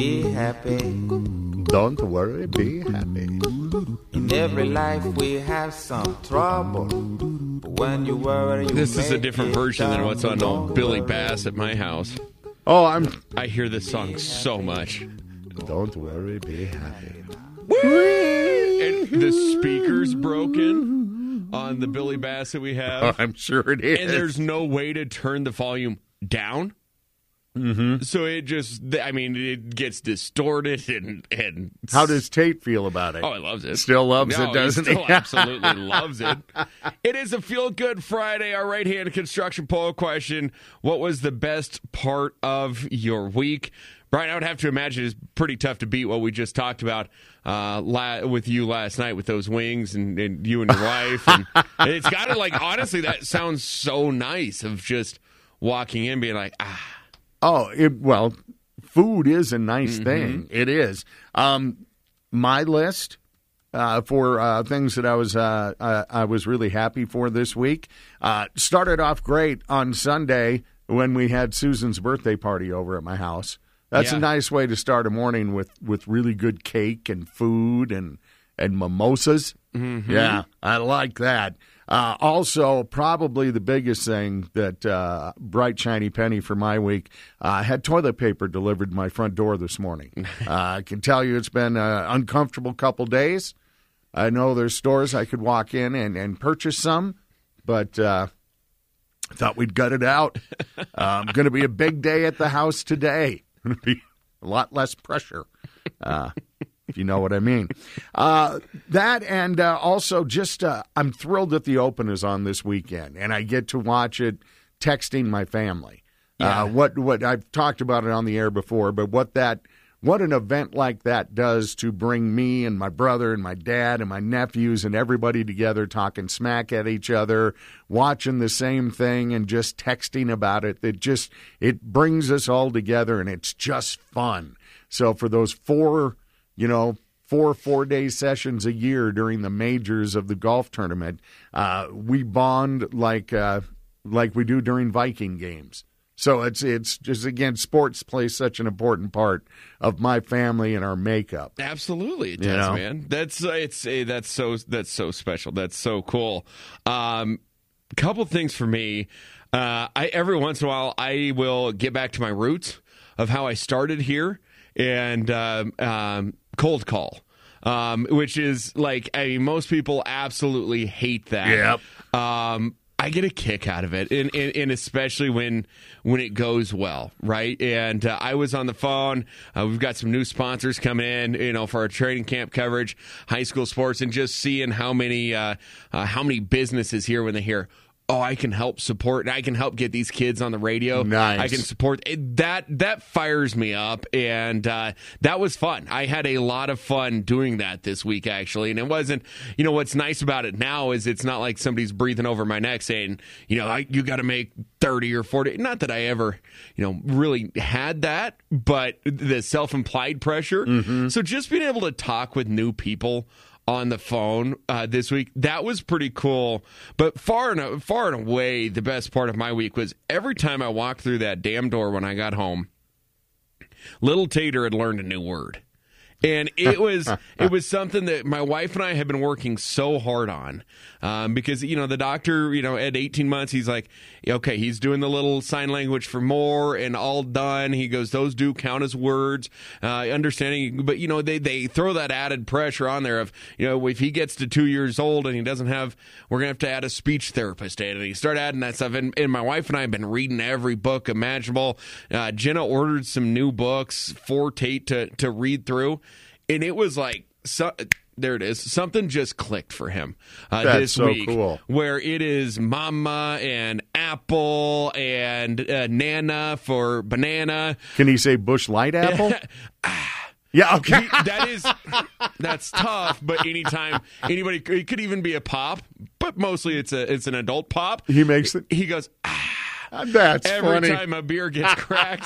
Be happy. Don't worry, be happy. In every life we have some trouble. But when you worry, you This is a make different it version than what's on down. Billy Bass at my house. Oh, I hear this song so much. Don't worry, be happy. And the speaker's broken on the Billy Bass that we have. Oh, I'm sure it is. And there's no way to turn the volume down. Mm-hmm. So it just, it gets distorted and How does Tate feel about it? Oh, he loves it. Still loves it, doesn't he? Still absolutely loves it. It is a Feel Good Friday. Our right-hand construction poll question: what was the best part of your week? Brian, I would have to imagine it's pretty tough to beat what we just talked about with you last night with those wings and you and your wife. And it's got to, honestly, that sounds so nice of just walking in being like, ah. Oh, food is a nice thing. It is. My list for things that I was really happy for this week started off great on Sunday when we had Susan's birthday party over at my house. That's a nice way to start a morning with really good cake and food and mimosas. Mm-hmm. Yeah, I like that. Also, probably the biggest thing that bright, shiny penny for my week, I had toilet paper delivered to my front door this morning. I can tell you it's been an uncomfortable couple days. I know there's stores I could walk in and purchase some, but I thought we'd gut it out. Going to be a big day at the house today. Going to be a lot less pressure. If you know what I mean. That and also just I'm thrilled that the Open is on this weekend, and I get to watch it texting my family. Yeah. What I've talked about it on the air before, but what an event like that does to bring me and my brother and my dad and my nephews and everybody together talking smack at each other, watching the same thing and just texting about it. It brings us all together, and it's just fun. So for those four 4-day sessions a year during the majors of the golf tournament, we bond like we do during Viking games. So it's just, again, sports plays such an important part of my family and our makeup. Absolutely, it does, man. That's so special. That's so cool. Couple things for me. Every once in a while, I will get back to my roots of how I started here. And cold call, which is most people absolutely hate that. Yep. I get a kick out of it, and especially when it goes well, right? And I was on the phone. We've got some new sponsors coming in, for our training camp coverage, high school sports, and just seeing how many businesses here when they hear, oh, I can help support, and I can help get these kids on the radio. Nice. I can support. That fires me up, and that was fun. I had a lot of fun doing that this week, actually. And it wasn't, what's nice about it now is it's not like somebody's breathing over my neck saying, you got to make 30 or 40. Not that I ever, really had that, but the self-implied pressure. Mm-hmm. So just being able to talk with new people on the phone this week, that was pretty cool. But far and away, the best part of my week was every time I walked through that damn door when I got home, little Tater had learned a new word. And it was something that my wife and I have been working so hard on because, the doctor, at 18 months, he's like, okay, he's doing the little sign language for more and all done. He goes, those do count as words, understanding. But, they throw that added pressure on there of, if he gets to 2 years old and he doesn't have, we're going to have to add a speech therapist in. And he start adding that stuff. And my wife and I have been reading every book imaginable. Jenna ordered some new books for Tate to read through. And it was like, there it is. Something just clicked for him this week. Cool. Where it is mama and apple and nana for banana. Can he say Bush Light Apple? Yeah, okay. That's tough, but anytime anybody, it could even be a pop, but mostly it's an adult pop. He makes it. He goes, that's every funny. time a beer gets cracked.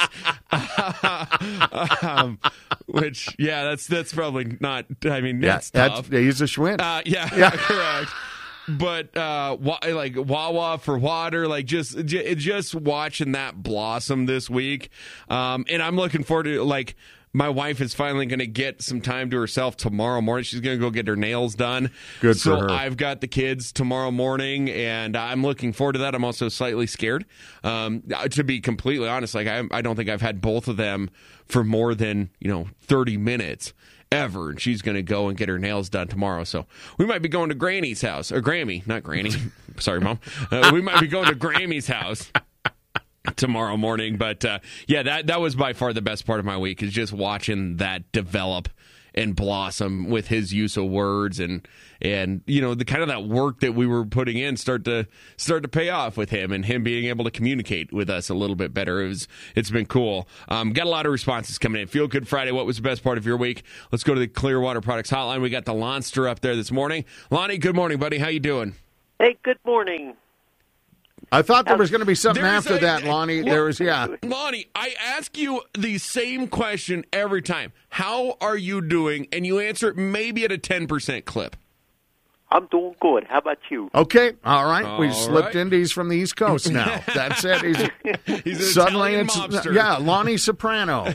Which, that's probably not. I mean, that's tough. He's a Schwinn. Yeah, correct. But like Wawa for water, like just watching that blossom this week, and I'm looking forward to My wife is finally going to get some time to herself tomorrow morning. She's going to go get her nails done. Good for her. So I've got the kids tomorrow morning, and I'm looking forward to that. I'm also slightly scared. To be completely honest, like I don't think I've had both of them for more than 30 minutes ever, and she's going to go and get her nails done tomorrow. So we might be going to Granny's house, or Grammy, not Granny. Sorry, Mom. We might be going to Grammy's house tomorrow morning. But that was by far the best part of my week, is just watching that develop and blossom with his use of words and the kind of that work that we were putting in start to pay off with him, and him being able to communicate with us a little bit better. It's been cool. Got a lot of responses coming in. Feel Good Friday. What was the best part of your week? Let's go to the Clearwater Products Hotline. We got the Lonster up there this morning. Lonnie, good morning, buddy. How you doing? Hey, good morning. I thought there was going to be something after that, Lonnie. Lonnie, I ask you the same question every time. How are you doing? And you answer it maybe at a 10% clip. I'm doing good. How about you? Okay, all right. We slipped into he's from the East Coast now. That's it. He's an suddenly Italian it's mobster. Yeah, Lonnie Soprano.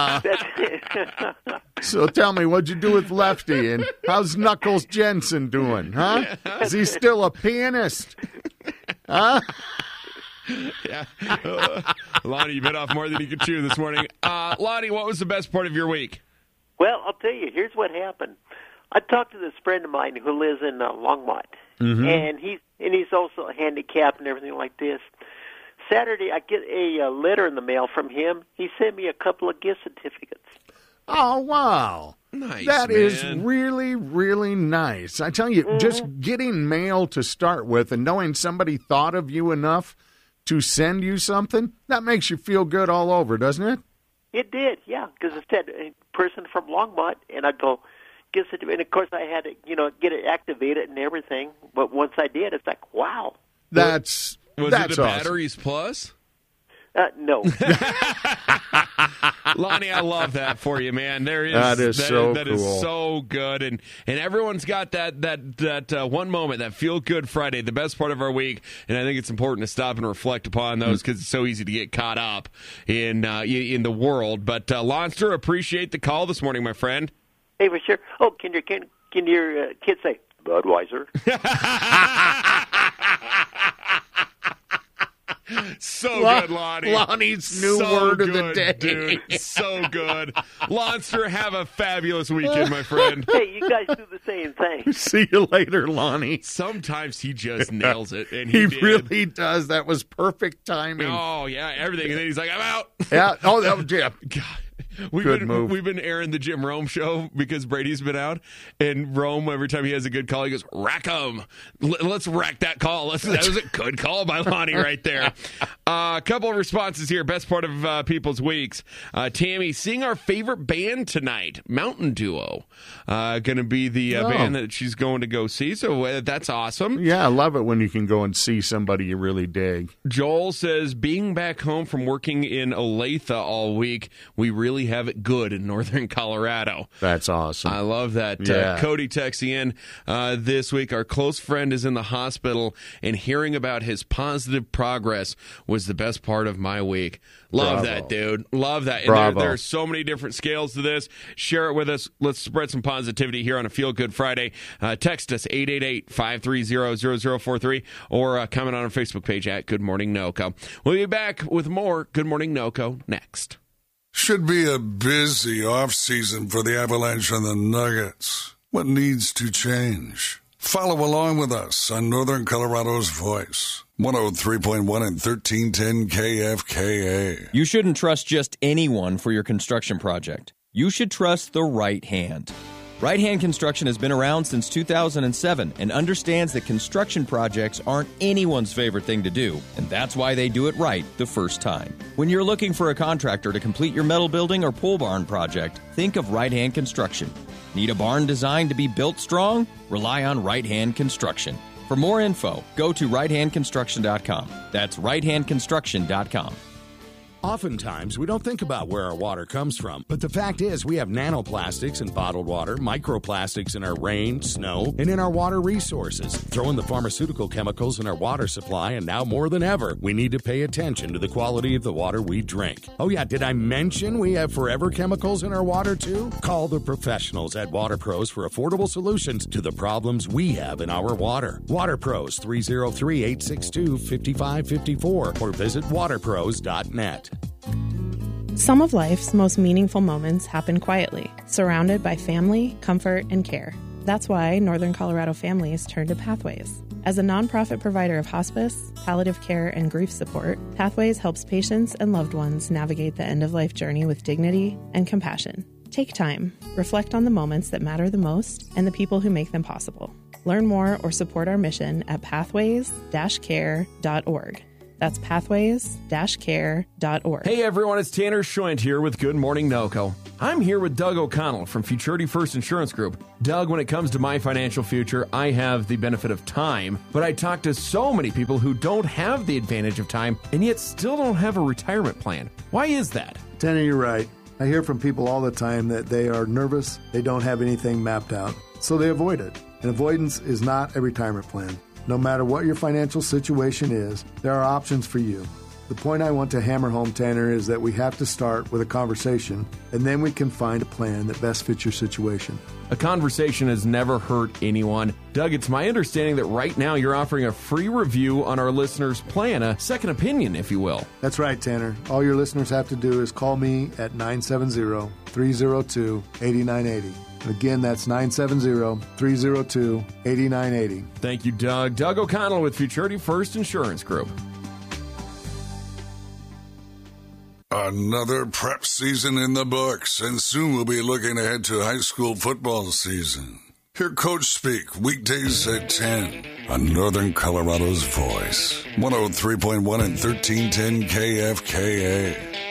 So tell me, what'd you do with Lefty, and how's Knuckles Jensen doing? Huh? Is he still a pianist? Huh? Yeah. Lonnie, you bit off more than you could chew this morning. Lonnie, what was the best part of your week? Well, I'll tell you. Here's what happened. I talked to this friend of mine who lives in Longmont, and he's also handicapped and everything like this. Saturday, I get a letter in the mail from him. He sent me a couple of gift certificates. Oh, wow. Nice, That man. is really, really nice. I tell you, just getting mail to start with and knowing somebody thought of you enough to send you something, that makes you feel good all over, doesn't it? It did, yeah, because it said a person from Longmont, and I go, gift certificate. And, of course, I had to, get it activated and everything. But once I did, it's like, wow. Was it the awesome. Batteries Plus? No. Lonnie, I love that for you, man. That is cool. So good, and everyone's got that one moment, that Feel Good Friday, the best part of our week, and I think it's important to stop and reflect upon those, because it's so easy to get caught up in the world. But Lonster, appreciate the call this morning, my friend. Hey, for sure. Oh, can your kids say Budweiser? So good, Lonnie. Lonnie's new word of the day. Dude. So good. Lonster, have a fabulous weekend, my friend. Hey, you guys do the same thing. See you later, Lonnie. Sometimes he just nails it, and He did. really does. That was perfect timing. Oh, yeah, everything. And then he's like, I'm out. Yeah. Oh, that was God. Good move. We've been airing the Jim Rome show because Brady's been out, and Rome, every time he has a good call, he goes, rack 'em. Let's rack that call. That was a good call by Lonnie right there. A couple of responses here. Best part of people's weeks. Tammy, seeing our favorite band tonight, Mountain Duo. Going to be the band that she's going to go see, so that's awesome. Yeah, I love it when you can go and see somebody you really dig. Joel says, being back home from working in Olathe all week, we really have it good in northern Colorado. That's awesome. I love that. Yeah. Cody texting in this week, our close friend is in the hospital, and hearing about his positive progress was the best part of my week. Love that, dude. Love that. And there are so many different scales to this. Share it with us. Let's spread some positivity here on a Feel Good Friday. Text us 888-530-0043 or comment on our Facebook page at Good Morning NoCo. We'll be back with more Good Morning NoCo next. Should be a busy off-season for the Avalanche and the Nuggets. What needs to change? Follow along with us on Northern Colorado's Voice. 103.1 and 1310 KFKA. You shouldn't trust just anyone for your construction project. You should trust the right hand. Right Hand Construction has been around since 2007 and understands that construction projects aren't anyone's favorite thing to do, and that's why they do it right the first time. When you're looking for a contractor to complete your metal building or pole barn project, think of Right Hand Construction. Need a barn designed to be built strong? Rely on Right Hand Construction. For more info, go to righthandconstruction.com. That's righthandconstruction.com. Oftentimes, we don't think about where our water comes from, but the fact is we have nanoplastics in bottled water, microplastics in our rain, snow, and in our water resources. Throw in the pharmaceutical chemicals in our water supply, and now more than ever, we need to pay attention to the quality of the water we drink. Oh yeah, did I mention we have forever chemicals in our water too? Call the professionals at Water Pros for affordable solutions to the problems we have in our water. Water Pros, 303-862-5554, or visit waterpros.net. Some of life's most meaningful moments happen quietly, surrounded by family, comfort, and care. That's why Northern Colorado families turn to Pathways. As a nonprofit provider of hospice, palliative care, and grief support, Pathways helps patients and loved ones navigate the end-of-life journey with dignity and compassion. Take time, reflect on the moments that matter the most and the people who make them possible. Learn more or support our mission at pathways-care.org. That's pathways-care.org. Hey everyone, it's Tanner Schoent here with Good Morning NOCO. I'm here with Doug O'Connell from Futurity First Insurance Group. Doug, when it comes to my financial future, I have the benefit of time, but I talk to so many people who don't have the advantage of time and yet still don't have a retirement plan. Why is that? Tanner, you're right. I hear from people all the time that they are nervous, they don't have anything mapped out, so they avoid it. And avoidance is not a retirement plan. No matter what your financial situation is, there are options for you. The point I want to hammer home, Tanner, is that we have to start with a conversation, and then we can find a plan that best fits your situation. A conversation has never hurt anyone. Doug, it's my understanding that right now you're offering a free review on our listeners' plan, a second opinion, if you will. That's right, Tanner. All your listeners have to do is call me at 970-302-8980. Again, that's 970-302-8980. Thank you, Doug. Doug O'Connell with Futurity First Insurance Group. Another prep season in the books, and soon we'll be looking ahead to high school football season. Hear Coach speak weekdays at 10 on Northern Colorado's Voice, 103.1 and 1310 KFKA.